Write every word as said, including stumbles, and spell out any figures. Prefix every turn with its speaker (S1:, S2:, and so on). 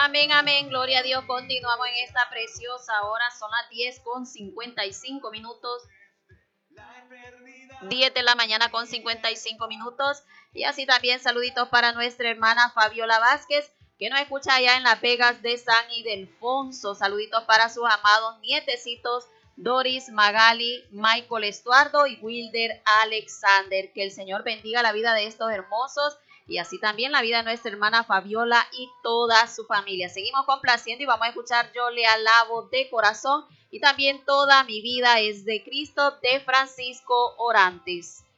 S1: Amén, amén, gloria a Dios. Continuamos en esta preciosa hora. Son las diez con cincuenta y cinco minutos. diez de la mañana con cincuenta y cinco minutos. Y así también saluditos para nuestra hermana Fabiola Vázquez, que nos escucha allá en Las Vegas de San Ildefonso. Saluditos para sus amados nietecitos Doris, Magali, Michael Estuardo y Wilder Alexander. Que el Señor bendiga la vida de estos hermosos y así también la vida de nuestra hermana Fabiola y toda su familia. Seguimos complaciendo y vamos a escuchar Yo le alabo de corazón y también Toda mi vida es de Cristo de Francisco Orantes.